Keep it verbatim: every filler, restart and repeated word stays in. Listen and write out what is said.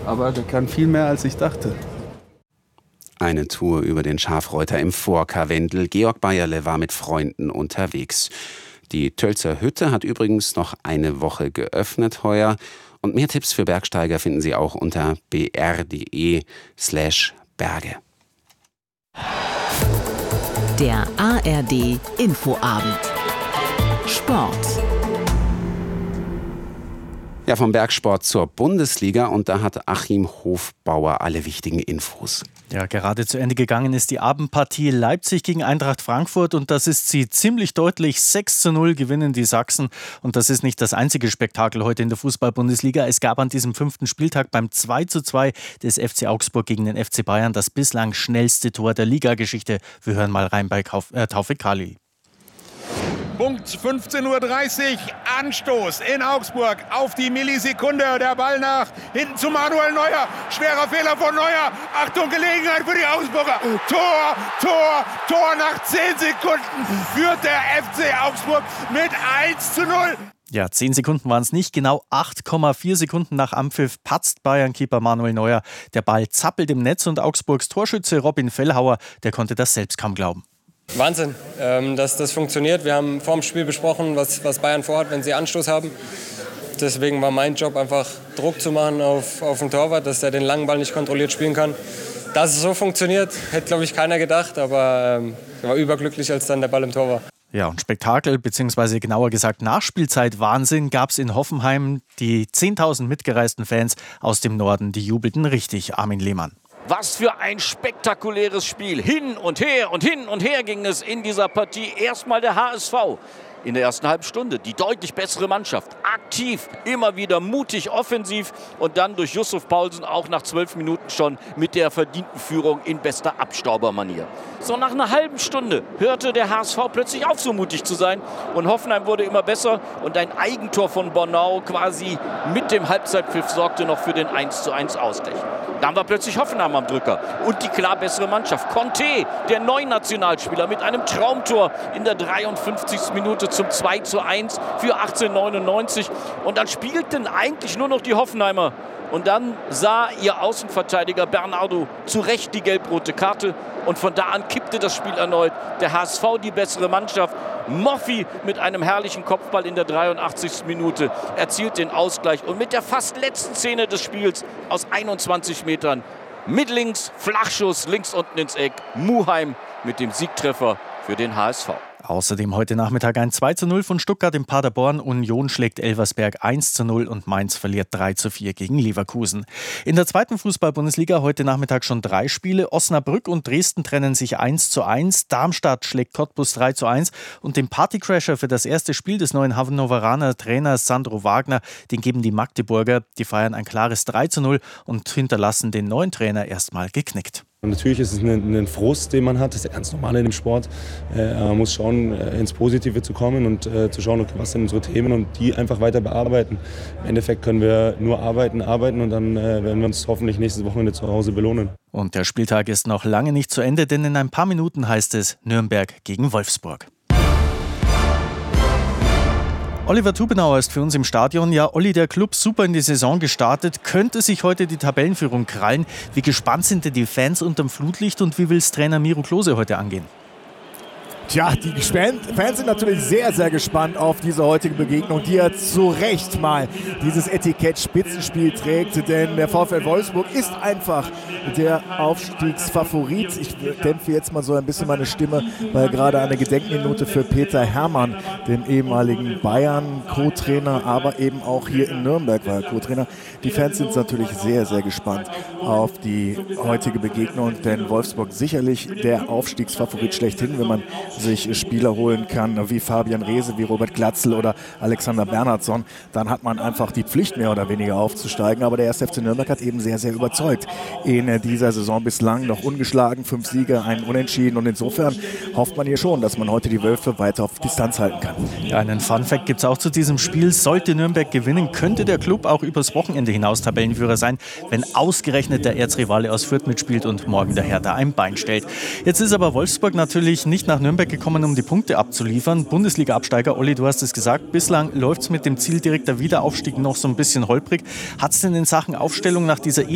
aber der kann viel mehr, als ich dachte. Eine Tour über den Schafreuter im Vorkarwendel. Georg Bayerle war mit Freunden unterwegs. Die Tölzer Hütte hat übrigens noch eine Woche geöffnet heuer. Und mehr Tipps für Bergsteiger finden Sie auch unter br.de slash Berge. Der A R D Infoabend. Sport. Ja, vom Bergsport zur Bundesliga, und da hat Achim Hofbauer alle wichtigen Infos. Ja, gerade zu Ende gegangen ist die Abendpartie Leipzig gegen Eintracht Frankfurt, und das ist sie ziemlich deutlich. sechs zu null gewinnen die Sachsen, und das ist nicht das einzige Spektakel heute in der Fußball-Bundesliga. Es gab an diesem fünften Spieltag beim zwei zu zwei des F C Augsburg gegen den F C Bayern das bislang schnellste Tor der Ligageschichte. Wir hören mal rein bei Kauf, äh, Taufik Kali. Punkt fünfzehn Uhr dreißig, Anstoß in Augsburg auf die Millisekunde. Der Ball nach hinten zu Manuel Neuer. Schwerer Fehler von Neuer. Achtung, Gelegenheit für die Augsburger. Tor, Tor, Tor. Nach zehn Sekunden führt der F C Augsburg mit eins zu null. Ja, zehn Sekunden waren es nicht. Genau acht Komma vier Sekunden nach Anpfiff patzt Bayern-Keeper Manuel Neuer. Der Ball zappelt im Netz, und Augsburgs Torschütze Robin Fellhauer, der konnte das selbst kaum glauben. Wahnsinn, ähm, dass das funktioniert. Wir haben vor dem Spiel besprochen, was, was Bayern vorhat, wenn sie Anstoß haben. Deswegen war mein Job einfach, Druck zu machen auf, auf den Torwart, dass er den langen Ball nicht kontrolliert spielen kann. Dass es so funktioniert, hätte, glaube ich, keiner gedacht. Aber ähm, ich war überglücklich, als dann der Ball im Tor war. Ja, und Spektakel, beziehungsweise genauer gesagt Nachspielzeit-Wahnsinn gab es in Hoffenheim. Die zehntausend mitgereisten Fans aus dem Norden, die jubelten richtig. Armin Lehmann. Was für ein spektakuläres Spiel. Hin und her und hin und her ging es in dieser Partie. Erstmal der H S V in der ersten halben Stunde. Die deutlich bessere Mannschaft. Aktiv, immer wieder mutig, offensiv. Und dann durch Yusuf Paulsen auch nach zwölf Minuten schon mit der verdienten Führung in bester Abstaubermanier. So nach einer halben Stunde hörte der H S V plötzlich auf, so mutig zu sein. Und Hoffenheim wurde immer besser. Und ein Eigentor von Bornau quasi mit dem Halbzeitpfiff sorgte noch für den eins zu eins Ausgleich. Dann war plötzlich Hoffenheim am Drücker und die klar bessere Mannschaft. Conte, der Neunationalspieler, mit einem Traumtor in der dreiundfünfzigsten Minute zum zwei zu eins für achtzehnhundertneunundneunzig. Und dann spielten eigentlich nur noch die Hoffenheimer. Und dann sah ihr Außenverteidiger Bernardo zu Recht die gelb-rote Karte. Und von da an kippte das Spiel erneut. Der H S V die bessere Mannschaft. Moffi mit einem herrlichen Kopfball in der dreiundachtzigsten Minute erzielt den Ausgleich. Und mit der fast letzten Szene des Spiels aus einundzwanzig Metern mit links, Flachschuss, links unten ins Eck. Muheim mit dem Siegtreffer für den H S V. Außerdem heute Nachmittag ein zwei zu null von Stuttgart in Paderborn. Union schlägt Elversberg eins zu null und Mainz verliert drei zu vier gegen Leverkusen. In der zweiten Fußball-Bundesliga heute Nachmittag schon drei Spiele. Osnabrück und Dresden trennen sich eins zu eins. Darmstadt schlägt Cottbus drei zu eins. Und den Partycrasher für das erste Spiel des neuen Hannoveraner Trainers Sandro Wagner, den geben die Magdeburger. Die feiern ein klares drei zu null und hinterlassen den neuen Trainer erstmal geknickt. Und natürlich ist es ein, ein Frust, den man hat, das ist ja ganz normal in dem Sport. Äh, man muss schauen, äh, ins Positive zu kommen und äh, zu schauen, okay, was sind unsere Themen, und die einfach weiter bearbeiten. Im Endeffekt können wir nur arbeiten, arbeiten und dann äh, werden wir uns hoffentlich nächstes Wochenende zu Hause belohnen. Und der Spieltag ist noch lange nicht zu Ende, denn in ein paar Minuten heißt es Nürnberg gegen Wolfsburg. Oliver Tubenauer ist für uns im Stadion. Ja, Olli, der Club super in die Saison gestartet. Könnte sich heute die Tabellenführung krallen? Wie gespannt sind denn die Fans unterm Flutlicht, und wie will es Trainer Miro Klose heute angehen? Tja, die Fans sind natürlich sehr, sehr gespannt auf diese heutige Begegnung, die ja zu Recht mal dieses Etikett Spitzenspiel trägt, denn der VfL Wolfsburg ist einfach der Aufstiegsfavorit. Ich dämpfe jetzt mal so ein bisschen meine Stimme, weil gerade eine Gedenkminute für Peter Hermann, dem ehemaligen Bayern-Co-Trainer, aber eben auch hier in Nürnberg war er Co-Trainer. Die Fans sind natürlich sehr, sehr gespannt auf die heutige Begegnung, denn Wolfsburg sicherlich der Aufstiegsfavorit schlechthin, wenn man sich Spieler holen kann, wie Fabian Reese, wie Robert Glatzel oder Alexander Bernhardsson, dann hat man einfach die Pflicht, mehr oder weniger aufzusteigen. Aber der erste F C Nürnberg hat eben sehr, sehr überzeugt in dieser Saison bislang. Noch ungeschlagen, fünf Siege, ein Unentschieden, und insofern hofft man hier schon, dass man heute die Wölfe weiter auf Distanz halten kann. Ja, einen Funfact gibt es auch zu diesem Spiel. Sollte Nürnberg gewinnen, könnte der Club auch übers Wochenende hinaus Tabellenführer sein, wenn ausgerechnet der Erzrivale aus Fürth mitspielt und morgen der Hertha ein Bein stellt. Jetzt ist aber Wolfsburg natürlich nicht nach Nürnberg gekommen, um die Punkte abzuliefern. Bundesliga-Absteiger, Olli, du hast es gesagt, bislang läuft es mit dem Ziel direkter Wiederaufstieg noch so ein bisschen holprig. Hat es denn in Sachen Aufstellung nach dieser